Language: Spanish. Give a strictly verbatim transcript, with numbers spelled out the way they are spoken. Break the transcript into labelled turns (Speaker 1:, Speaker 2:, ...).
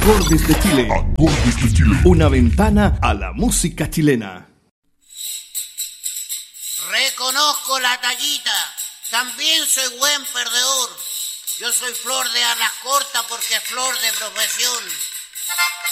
Speaker 1: Acordes de Chile.
Speaker 2: Acordes de Chile.
Speaker 1: Una ventana a la música chilena.
Speaker 3: Reconozco la tallita, también soy buen perdedor. Yo soy flor de alas cortas porque es flor de profesión.